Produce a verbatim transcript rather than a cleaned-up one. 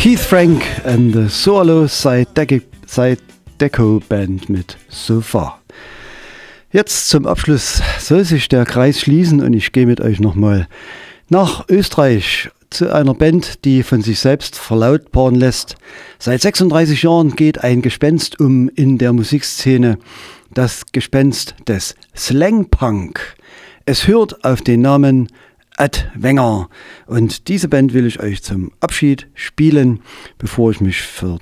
Keith Frank and the Solo Side Deco Band mit So Far. Jetzt zum Abschluss soll sich der Kreis schließen und ich gehe mit euch nochmal nach Österreich zu einer Band, die von sich selbst verlautbaren lässt. Seit sechsunddreißig Jahren geht ein Gespenst um in der Musikszene, das Gespenst des Slangpunk. Es hört auf den Namen Ad Wenger und diese Band will ich euch zum Abschied spielen, bevor ich mich für